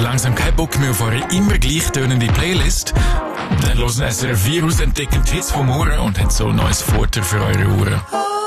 langsam keinen Bock mehr auf eure immer gleich tönende Playlist? Dann hören SRF Virus entdecken die Hits vom Ohren und hat so ein neues Futter für eure Ohren.